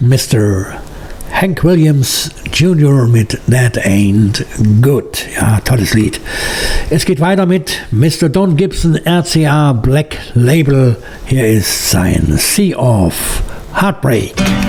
Mr. Hank Williams Jr. mit That Ain't Good. Ja, tolles Lied. Es geht weiter mit Mr. Don Gibson, RCA Black Label. Hier ist sein Sea of Heartbreak.